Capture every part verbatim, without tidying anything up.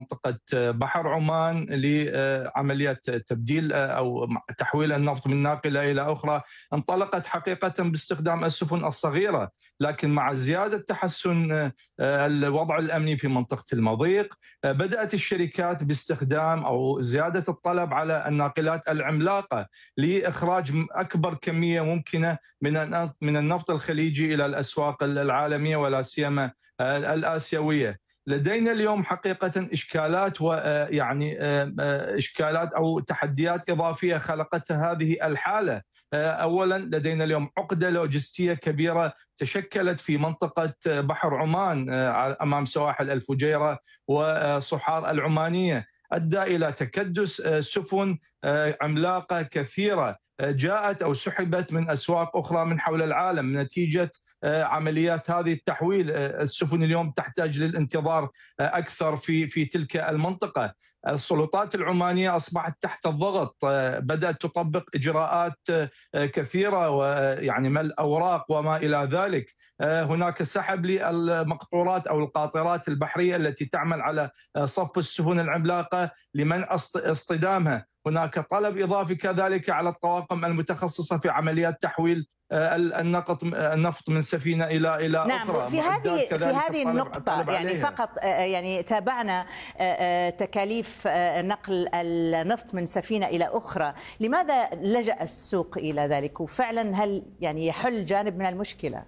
منطقة بحر عمان لعملية تبديل أو تحويل النفط من ناقلة إلى أخرى انطلقت حقيقة باستخدام السفن الصغيرة، لكن مع زيادة تحسن الوضع الأمني في منطقة المضيق بدأت الشركات باستخدام أو زيادة الطلب على الناقلات العملاقة لإخراج أكبر كمية ممكنة من من النفط الخليجي إلى الأسواق العالمية ولا سيما الآسيوية. لدينا اليوم حقيقة إشكالات ويعني إشكالات أو تحديات إضافية خلقتها هذه الحالة. أولا لدينا اليوم عقدة لوجستية كبيرة تشكلت في منطقة بحر عمان أمام سواحل الفجيرة وصحار العمانية، أدى إلى تكدس سفن عملاقة كثيرة جاءت أو سحبت من أسواق أخرى من حول العالم نتيجة عمليات هذه التحويل. السفن اليوم تحتاج للانتظار أكثر في في تلك المنطقة. السلطات العمانية أصبحت تحت الضغط، بدأت تطبق إجراءات كثيرة ويعني ملء أوراق وما إلى ذلك. هناك سحب للمقطورات أو القاطرات البحرية التي تعمل على صف السفن العملاقة لمنع اصطدامها. هناك طلب إضافي كذلك على الطواقم المتخصصة في عمليات تحويل النقط النفط من سفينة إلى إلى نعم أخرى. في هذه في هذه النقطة يعني فقط يعني تابعنا تكاليف نقل النفط من سفينة إلى أخرى، لماذا لجأ السوق إلى ذلك؟ وفعلا هل يعني يحل جانب من المشكلة؟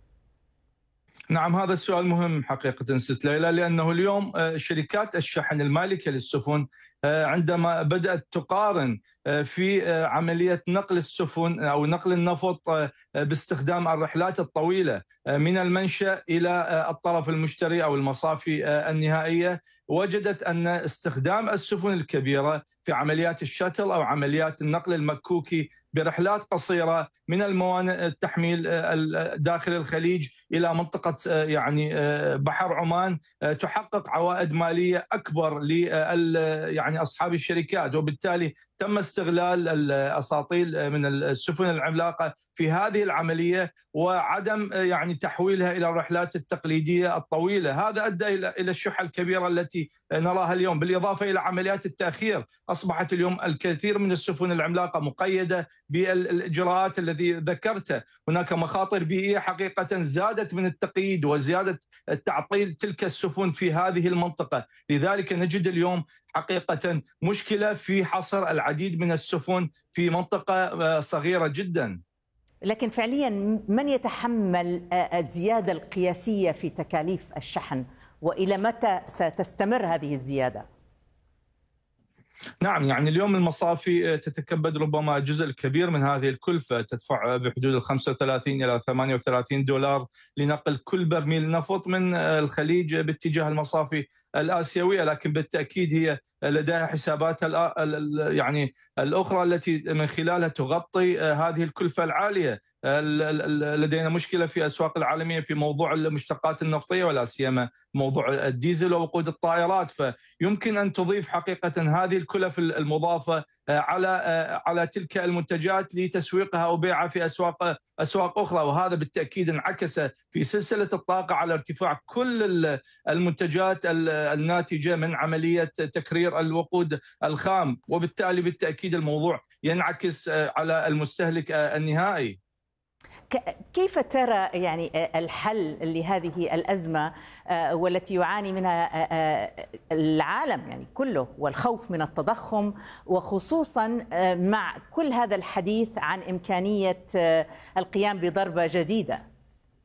نعم هذا السؤال مهم حقيقة ست ليلى، لأنه اليوم شركات الشحن المالكة للسفن عندما بدأت تقارن في عملية نقل السفن أو نقل النفط باستخدام الرحلات الطويلة من المنشأ إلى الطرف المشتري أو المصافي النهائية، وجدت أن استخدام السفن الكبيرة في عمليات الشاتل أو عمليات النقل المكوكي برحلات قصيرة من الموانئ التحميل داخل الخليج إلى منطقة يعني بحر عمان تحقق عوائد مالية أكبر ل يعني أصحاب الشركات، وبالتالي تم استغلال الأساطيل من السفن العملاقة في هذه العملية وعدم يعني تحويلها إلى الرحلات التقليدية الطويلة. هذا أدى إلى الشحة الكبيرة التي نراها اليوم، بالإضافة إلى عمليات التأخير. أصبحت اليوم الكثير من السفن العملاقة مقيدة بالإجراءات الذي ذكرته. هناك مخاطر بيئية حقيقة زادت من التقييد وزيادة تعطيل تلك السفن في هذه المنطقة. لذلك نجد اليوم حقيقة مشكلة في حصر العديد من السفن في منطقة صغيرة جدا. لكن فعليا من يتحمل الزيادة القياسية في تكاليف الشحن، وإلى متى ستستمر هذه الزيادة؟ نعم يعني اليوم المصافي تتكبد ربما جزء الكبير من هذه الكلفة، تدفع بحدود ال خمسة وثلاثين إلى ثمانية وثلاثين دولار لنقل كل برميل نفط من الخليج باتجاه المصافي الآسيوية، لكن بالتأكيد هي لديها حساباتها يعني الأخرى التي من خلالها تغطي هذه الكلفة العالية. لدينا مشكلة في أسواق العالمية في موضوع المشتقات النفطية ولا سيما موضوع الديزل ووقود الطائرات، فيمكن أن تضيف حقيقة هذه الكلف المضافة على على تلك المنتجات لتسويقها أو بيعها في أسواق أسواق أخرى، وهذا بالتأكيد انعكس في سلسلة الطاقة على ارتفاع كل المنتجات الناتجة من عملية تكرير الوقود الخام، وبالتالي بالتأكيد الموضوع ينعكس على المستهلك النهائي. كيف ترى يعني الحل لهذه الأزمة والتي يعاني منها العالم يعني كله، والخوف من التضخم، وخصوصا مع كل هذا الحديث عن إمكانية القيام بضربة جديدة؟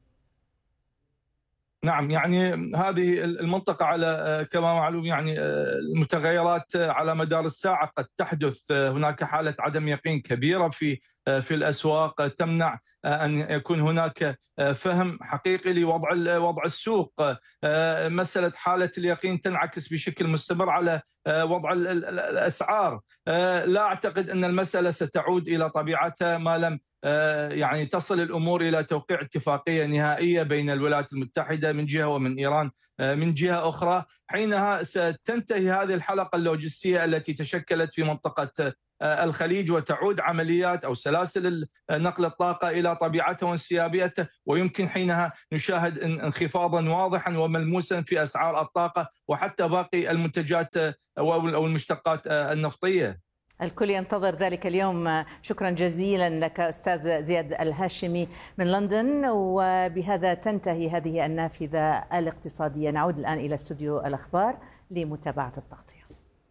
نعم يعني هذه المنطقة على كما معلوم يعني المتغيرات على مدار الساعة قد تحدث. هناك حالة عدم يقين كبيرة في في الأسواق تمنع أن يكون هناك فهم حقيقي لوضع وضع السوق. مسألة حالة اليقين تنعكس بشكل مستمر على وضع الأسعار. لا أعتقد أن المسألة ستعود إلى طبيعتها ما لم يعني تصل الأمور إلى توقيع اتفاقية نهائية بين الولايات المتحدة من جهة ومن إيران من جهة أخرى. حينها ستنتهي هذه الحلقة اللوجستية التي تشكلت في منطقة الخليج وتعود عمليات أو سلاسل نقل الطاقة إلى طبيعتها وانسيابيتها، ويمكن حينها نشاهد انخفاضا واضحا وملموسا في أسعار الطاقة وحتى باقي المنتجات أو المشتقات النفطية. الكل ينتظر ذلك اليوم. شكرا جزيلا لك أستاذ زياد الهاشمي من لندن. وبهذا تنتهي هذه النافذة الاقتصادية. نعود الآن إلى استوديو الأخبار لمتابعة التغطية.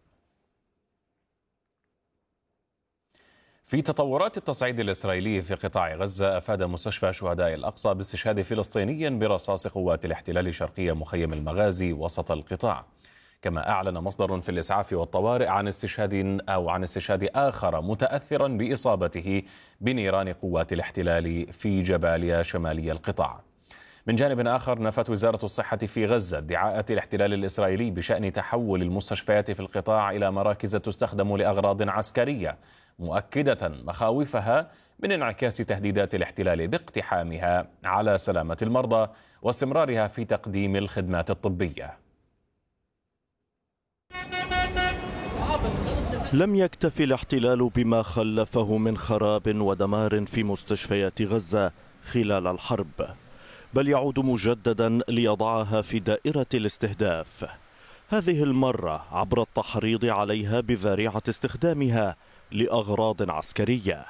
في تطورات التصعيد الإسرائيلي في قطاع غزة، أفاد مستشفى شهداء الأقصى باستشهاد فلسطيني برصاص قوات الاحتلال شرقية مخيم المغازي وسط القطاع. كما أعلن مصدر في الإسعاف والطوارئ عن استشهاد أو عن استشهاد آخر متأثرا بإصابته بنيران قوات الاحتلال في جباليا شمالي القطاع. من جانب آخر، نفت وزارة الصحة في غزة ادعاءات الاحتلال الإسرائيلي بشأن تحول المستشفيات في القطاع إلى مراكز تستخدم لأغراض عسكرية، مؤكدة مخاوفها من انعكاس تهديدات الاحتلال باقتحامها على سلامة المرضى واستمرارها في تقديم الخدمات الطبية. لم يكتف الاحتلال بما خلفه من خراب ودمار في مستشفيات غزة خلال الحرب، بل يعود مجددا ليضعها في دائرة الاستهداف، هذه المرة عبر التحريض عليها بذريعة استخدامها لأغراض عسكرية.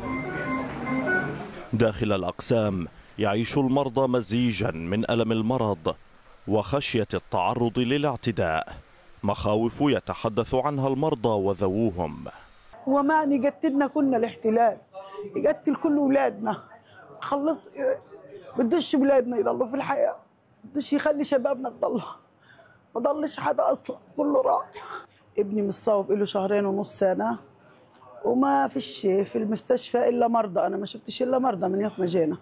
داخل الأقسام يعيش المرضى مزيجا من ألم المرض وخشية التعرض للاعتداء، مخاوف يتحدث عنها المرضى وذووهم. هو معني يقتلنا كنا الاحتلال، يقتل كل أولادنا، خلص بدش أولادنا يضلوا في الحياة، بدش يخلي شبابنا تضلها، ما ضلش حدا أصلا، كله راح. ابني مصاب له شهرين ونص سنة وما فيش في المستشفى إلا مرضى، أنا ما شفتش إلا مرضى من يوم ما جينا.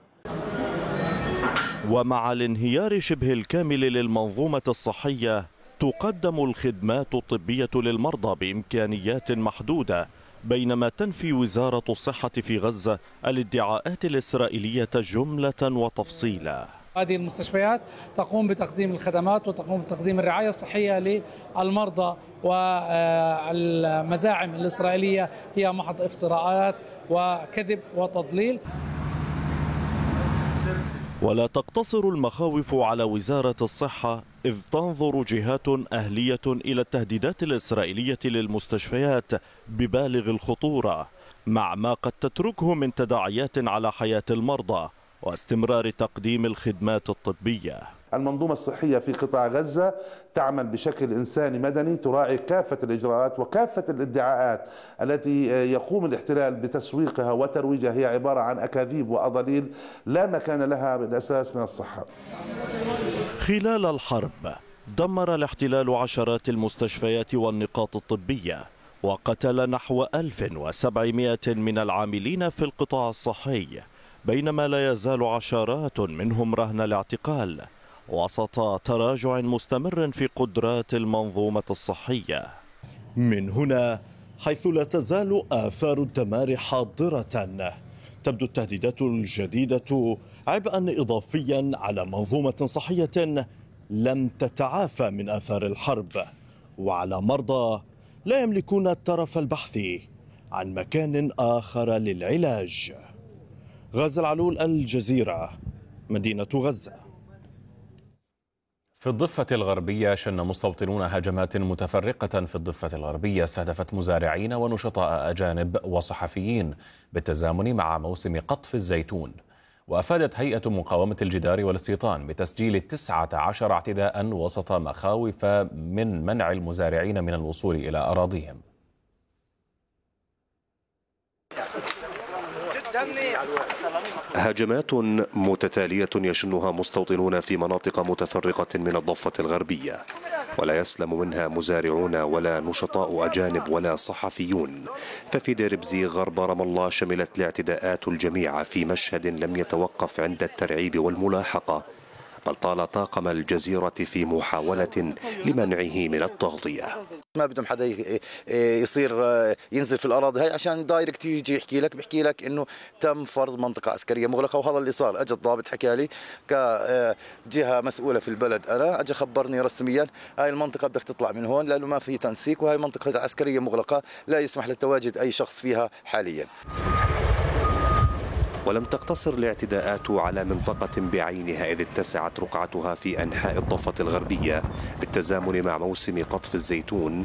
ومع الانهيار شبه الكامل للمنظومة الصحية، تقدم الخدمات الطبية للمرضى بإمكانيات محدودة، بينما تنفي وزارة الصحة في غزة الادعاءات الإسرائيلية جملة وتفصيلا. هذه المستشفيات تقوم بتقديم الخدمات وتقوم بتقديم الرعاية الصحية للمرضى، والمزاعم الإسرائيلية هي محض افتراءات وكذب وتضليل. ولا تقتصر المخاوف على وزارة الصحة، إذ تنظر جهات أهلية إلى التهديدات الإسرائيلية للمستشفيات ببالغ الخطورة، مع ما قد تتركه من تداعيات على حياة المرضى واستمرار تقديم الخدمات الطبية. المنظومة الصحية في قطاع غزة تعمل بشكل إنساني مدني، تراعي كافة الإجراءات وكافة الادعاءات التي يقوم الاحتلال بتسويقها وترويجها، هي عبارة عن أكاذيب وأضاليل لا مكان لها بالأساس من الصحة. خلال الحرب دمر الاحتلال عشرات المستشفيات والنقاط الطبية، وقتل نحو ألف وسبعمائة من العاملين في القطاع الصحي، بينما لا يزال عشرات منهم رهن الاعتقال وسط تراجع مستمر في قدرات المنظومة الصحية. من هنا حيث لا تزال آثار الدمار حاضرة، تبدو التهديدات الجديدة عبئا إضافيا على منظومة صحية لم تتعافى من آثار الحرب، وعلى مرضى لا يملكون الترف البحث عن مكان آخر للعلاج. غازي العلول، الجزيرة، مدينة غزة. في الضفة الغربية، شن مستوطنون هجمات متفرقة في الضفة الغربية استهدفت مزارعين ونشطاء أجانب وصحفيين بالتزامن مع موسم قطف الزيتون. وأفادت هيئة مقاومة الجدار والاستيطان بتسجيل تسعة عشر اعتداء وسط مخاوف من منع المزارعين من الوصول إلى أراضيهم. هجمات متتالية يشنها مستوطنون في مناطق متفرقة من الضفة الغربية، ولا يسلم منها مزارعون ولا نشطاء أجانب ولا صحفيون. ففي ديربزي غرب رام الله شملت الاعتداءات الجميع في مشهد لم يتوقف عند الترعيب والملاحقة، بل طال طاقم الجزيرة في محاولة لمنعه من التغطية. ما بدهم حدا يصير ينزل في الأراضي هاي عشان دايركت يجي يحكي لك بيحكي لك إنه تم فرض منطقة عسكرية مغلقة، وهذا اللي صار. أجى الضابط حكى لي كجهة مسؤولة في البلد، أنا أجى خبرني رسميا هاي المنطقة بدك تطلع من هون لأنه ما في تنسيق، وهي منطقة عسكرية مغلقة لا يسمح لتواجد أي شخص فيها حاليا. ولم تقتصر الاعتداءات على منطقة بعينها، إذ اتسعت رقعتها في أنحاء الضفة الغربية بالتزامن مع موسم قطف الزيتون